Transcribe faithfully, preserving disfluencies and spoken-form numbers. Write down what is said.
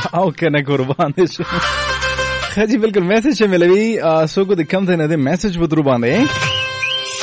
او کنه قربان شو. خجی بالکل میسج ملوي سو کو د کم ته نه د میسج بدرو باندې